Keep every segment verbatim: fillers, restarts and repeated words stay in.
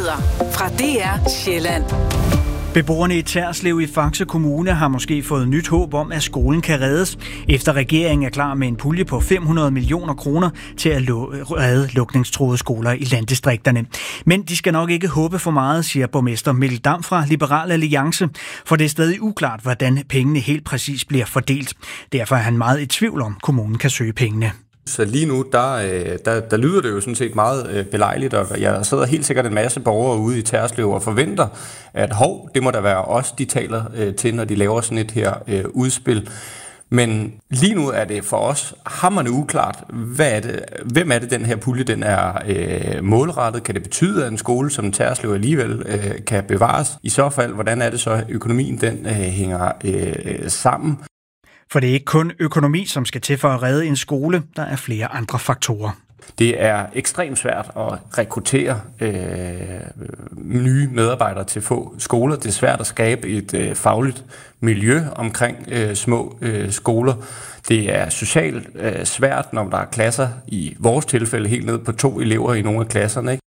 Nyheder fra D R Sjælland. Beboerne i Terslev i Faxe Kommune har måske fået nyt håb om, at skolen kan reddes, efter regeringen er klar med en pulje på fem hundrede millioner kroner til at redde lukningstruede skoler i landdistrikterne. Men de skal nok ikke håbe for meget, siger borgmester Mikkel Dam fra Liberal Alliance, for det er stadig uklart, hvordan pengene helt præcis bliver fordelt. Derfor er han meget i tvivl om, kommunen kan søge pengene. Så lige nu, der, der, der lyder det jo sådan set meget belejligt, og jeg sidder helt sikkert en masse borgere ude i Terslev og forventer, at hov, det må da være os, de taler til, når de laver sådan et her øh, udspil. Men lige nu er det for os hamrende uklart, hvad er det, hvem er det, den her pulje den er øh, målrettet? Kan det betyde, at en skole som Terslev alligevel øh, kan bevares? I så fald, hvordan er det så, økonomien den øh, hænger øh, sammen? For det er ikke kun økonomi, som skal til for at redde en skole. Der er flere andre faktorer. Det er ekstremt svært at rekruttere øh, nye medarbejdere til få skoler. Det er svært at skabe et øh, fagligt miljø omkring øh, små øh, skoler. Det er socialt øh, svært, når der er klasser, i vores tilfælde helt ned på to elever i nogle af klasserne, ikke?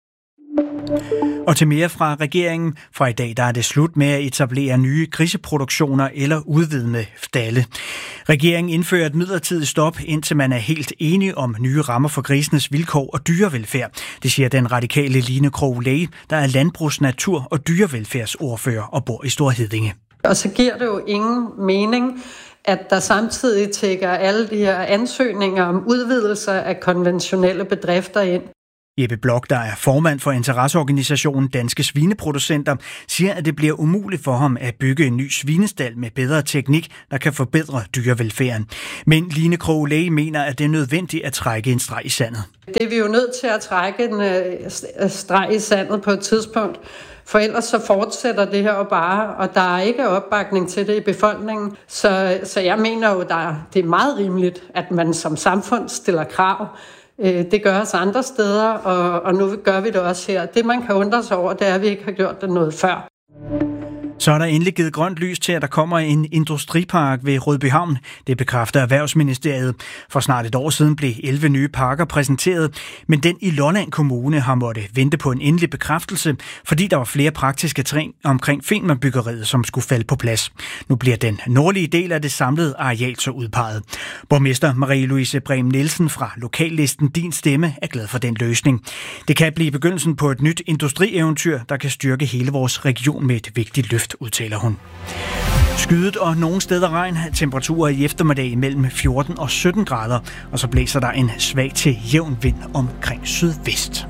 Og til mere fra regeringen. Fra i dag der er det slut med at etablere nye griseproduktioner eller udvidende stalde. Regeringen indfører et midlertidigt stop, indtil man er helt enige om nye rammer for grisenes vilkår og dyrevelfærd. Det siger den radikale Line Krogh Læge, der er landbrugs-, natur- og dyrevelfærdsordfører og bor i Store Heddinge. Og så giver det jo ingen mening, at der samtidig tækker alle de her ansøgninger om udvidelser af konventionelle bedrifter ind. Jeppe Blok, der er formand for interesseorganisationen Danske Svineproducenter, siger, at det bliver umuligt for ham at bygge en ny svinestald med bedre teknik, der kan forbedre dyrevelfærden. Men Line Krogh Læge mener, at det er nødvendigt at trække en streg i sandet. Det er vi jo nødt til at trække en streg i sandet på et tidspunkt, for ellers så fortsætter det her jo bare, og der er ikke opbakning til det i befolkningen. Så, så jeg mener jo, at det er meget rimeligt, at man som samfund stiller krav. Det gør os andre steder, og, og nu gør vi det også her. Det, man kan undre sig over, det er, at vi ikke har gjort det noget før. Så er der endelig givet grønt lys til, at der kommer en industripark ved Rødbyhavn. Det bekræfter Erhvervsministeriet. For snart et år siden blev elleve nye parker præsenteret, men den i Lolland Kommune har måttet vente på en endelig bekræftelse, fordi der var flere praktiske trin omkring Femernbyggeriet, som skulle falde på plads. Nu bliver den nordlige del af det samlede areal så udpeget. Borgmester Marie-Louise Brehm Nielsen fra lokallisten Din Stemme er glad for den løsning. Det kan blive begyndelsen på et nyt industrieventyr, der kan styrke hele vores region med et vigtigt løft, udtaler hun. Skydet og nogle steder regn, temperaturer i eftermiddag mellem fjorten og sytten grader, og så blæser der en svag til jævn vind omkring sydvest.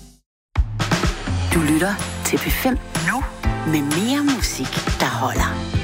Du lytter til P fem nu med mere musik, der holder.